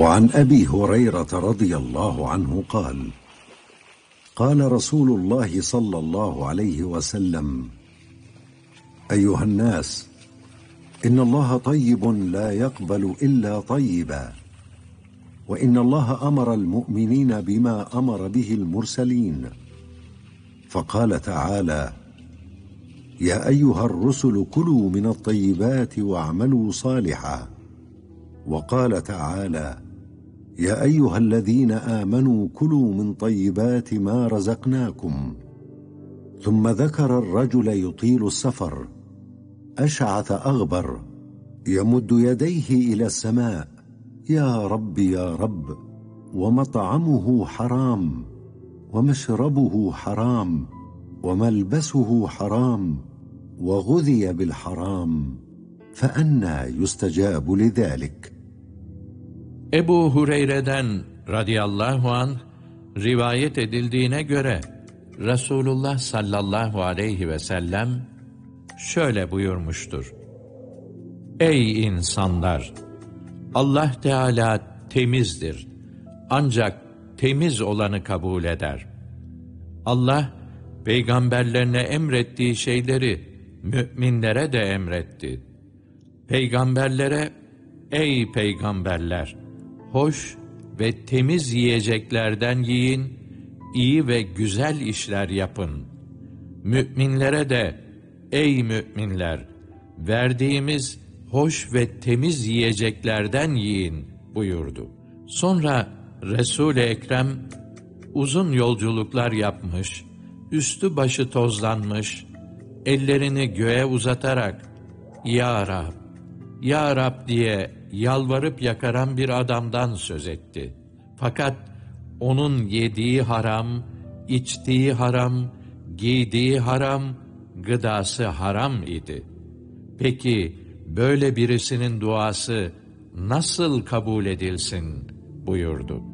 وعن أبي هريرة رضي الله عنه قال: قال رسول الله صلى الله عليه وسلم: أيها الناس، إن الله طيب لا يقبل إلا طيبا، وإن الله أمر المؤمنين بما أمر به المرسلين، فقال تعالى: يا أيها الرسل كلوا من الطيبات واعملوا صالحا، وقال تعالى: يا أيها الذين آمنوا كلوا من طيبات ما رزقناكم، ثم ذكر الرجل يطيل السفر أشعث أغبر يمد يديه إلى السماء: يا رب يا رب، ومطعمه حرام، ومشربه حرام، وملبسه حرام، وغذي بالحرام، فأنى يستجاب لذلك. Ebu Hureyre'den radıyallahu anh rivayet edildiğine göre Resulullah sallallahu aleyhi ve sellem şöyle buyurmuştur: Ey insanlar! Allah Teala temizdir. Ancak temiz olanı kabul eder. Allah, peygamberlerine emrettiği şeyleri müminlere de emretti. Peygamberlere, ey peygamberler! Hoş ve temiz yiyeceklerden yiyin, iyi ve güzel işler yapın. Müminlere de, ey müminler! Verdiğimiz hoş ve temiz yiyeceklerden yiyin buyurdu. Sonra Resul-i Ekrem uzun yolculuklar yapmış, üstü başı tozlanmış, ellerini göğe uzatarak "Ya Rab, Ya Rab" diye yalvarıp yakaran bir adamdan söz etti. Fakat onun yediği haram, içtiği haram, giydiği haram, gıdası haram idi. Peki böyle birisinin duası nasıl kabul edilsin buyurdu.